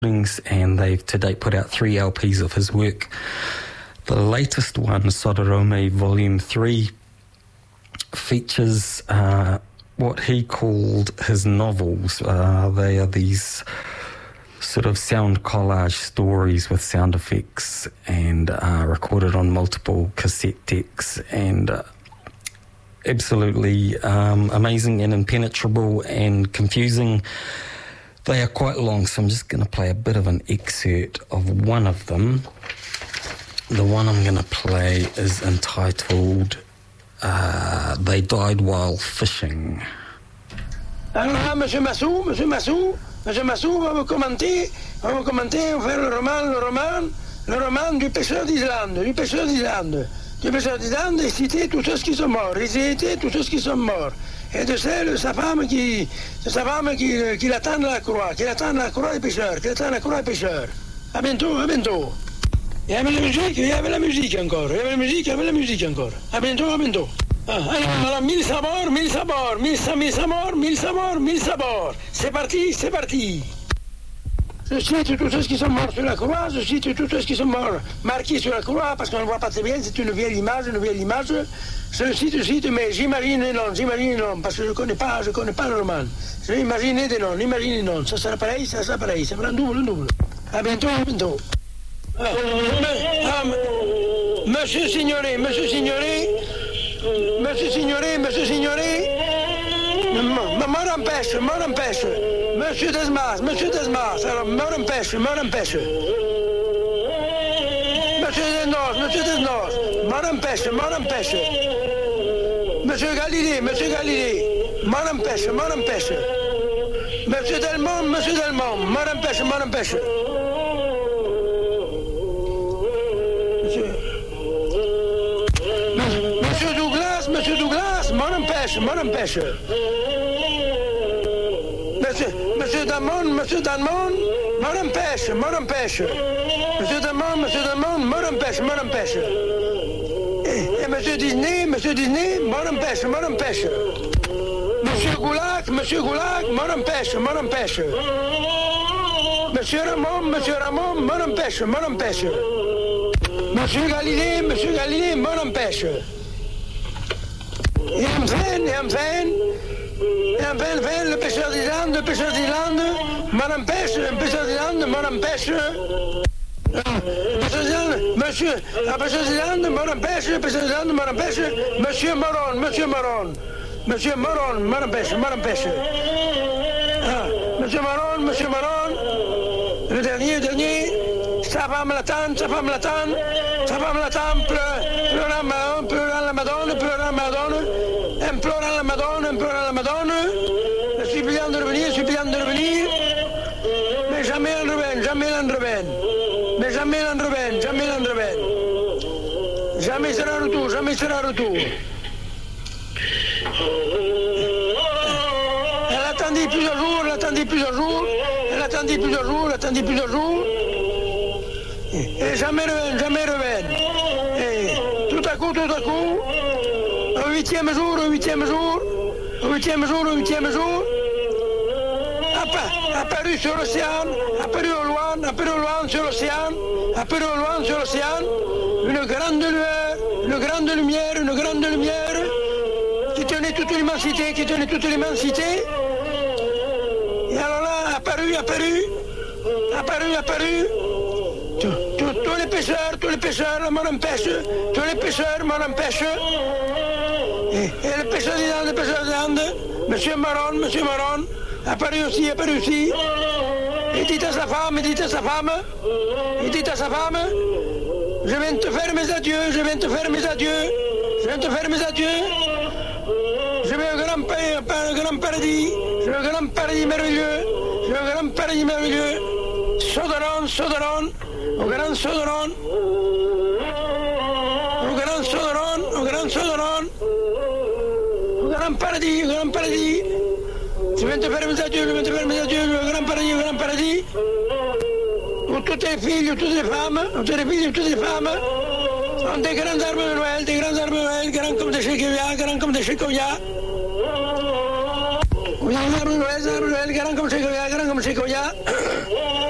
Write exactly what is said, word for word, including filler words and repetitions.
and they've to date put out three L Ps of his work. The latest one, Sotorome Volume three, features uh, what he called his novels. Uh, they are these sort of sound collage stories with sound effects and uh, recorded on multiple cassette decks, and uh, absolutely um, amazing and impenetrable and confusing. They are quite long, so I'm just going to play a bit of an excerpt of one of them. The one I'm going to play is entitled uh, They Died While Fishing. Alors là, Monsieur Massou, Monsieur Massou, Monsieur Massou va vous commenter, va vous commenter, va faire le roman, le roman, le roman du pêcheur d'Islande, du pêcheur d'Islande. Du pêcheur d'Islande, il citait tous ceux qui sont morts, il citait tous ceux qui sont morts. Et de celle, sa femme qui, sa femme qui, qui l'attend à la croix, qui l'attend à la croix des pêcheurs, qui l'attend à la croix des pêcheurs. À bientôt, à bientôt. Il y avait la musique, il y avait la musique encore, il y avait la musique, il y avait la musique encore. À bientôt, à bientôt. Ah, alors, alors, mille sabords, mille sabords, mille, mille sabords, mille sabords, mille sabords. C'est parti, c'est parti. Je cite tous ceux qui sont morts sur la croix, je cite tous ceux qui sont morts marqués sur la croix, parce qu'on ne voit pas très bien, c'est une vieille image, une vieille image. Je cite, je cite, mais j'imagine les noms, j'imagine les noms, parce que je ne connais pas, je connais pas le roman. Je vais imaginer des noms, imaginer les noms. Ça sera pareil, ça sera pareil, ça fera un double, un double. À bientôt, à bientôt. Ah, ah, monsieur Signoret, monsieur Signoret, monsieur Signoret, monsieur Signoret, mort en pêche, mort en pêche. Monsieur Desmas, Monsieur Desmas, alors mort en pêche, mort en pêche. Monsieur Desnos, Monsieur Desnos, mort en pêche, mort en pêche. Monsieur Galilée, Monsieur Galilée, mort en pêche, mort en pêche. Monsieur Delmont, Monsieur Delmont, mort en pêche, mort en pêche. Monsieur... Monsieur Douglas, Monsieur Douglas, mort en pêche, mort en pêche. Monsieur, Monsieur Damon, Monsieur Damon, mort en pêche, mort en pêche. Monsieur Damon, Monsieur Damon, mort en pêche, mort en pêche. Et, et Monsieur Disney, Monsieur Disney, mort en pêche, mort en pêche. Monsieur Goulac, Monsieur Goulac, mort en pêche, mort en pêche. Monsieur Ramon, Monsieur Ramon, mort en pêche, mort en pêche. Monsieur Galilée, Monsieur Galilée, mort en pêche. Et enfin, et enfin, et enfin, enfin, le pêcheur d'Islande, le pêcheur d'Islande, mort en pêche, le pêcheur d'Islande, mort en pêche. Monsieur, le pêcheur d'Islande, mort en pêche, le pêcheur d'Islande, mort en pêche. Monsieur Moron, Monsieur Moron, Monsieur Moron, mort en pêche, mort en pêche. Ah, Monsieur Moron, Monsieur Moron, le dernier, le dernier, sa femme l'attend, sa femme l'attend, sa femme l'attend, pleurant, pleurant la Madone, pleurant la Madone, implorant la Madone, implorant la Madone, le suppliant de revenir, suppliant de revenir, mais jamais l'en revienne, jamais l'en revienne, mais jamais l'en revienne, jamais l'en revienne, jamais sera retour, jamais sera retour. Elle attendit plusieurs jours, elle attendit plusieurs jours, elle attendit plusieurs jours, elle attendit plusieurs jours, et jamais revienne, jamais revienne. Et tout à coup, tout à coup, au huitième jour, au huitième jour, au huitième jour, au huitième jour, apparu sur l'océan, apparu au loin, apparu au loin sur l'océan, apparu au loin sur l'océan, une grande lueur, une grande lumière, une grande lumière, qui tenait toute l'immensité, qui tenait toute l'immensité. Et alors là, apparu, apparu, apparu, apparu, tous les pêcheurs, tous les pêcheurs, m'en empêchent, tous les pêcheurs m'en empêchent. Et, et le pêcheur d'Islande, le pêcheur d'Islande, Monsieur Maron, Monsieur Maron, apparu aussi, apparu aussi. Il dit à sa femme, il dit à sa femme, il dit à sa femme, je viens te faire mes adieux, je viens te faire mes adieux, je viens te faire mes adieux. Je vais au grand, pa- grand paradis, je vais au grand paradis merveilleux, je vais au grand paradis merveilleux. Sodoron, Sodoron, au grand Sodoron, au grand Sodoron, au grand Sodoron, au grand paradis, au grand paradis. Je viens te faire mes adieux, je viens te faire mes adieux, au grand paradis, au grand paradis. Où toutes les filles, où toutes les femmes, où toutes les filles, où toutes les femmes ont des grands arbres de Noël, des grands arbres de Noël, grands comme des chéquivias, grands comme des chécovias. Oui, un arbre de Noël, un arbre de Noël, grands comme chécovias, grands comme chécovias.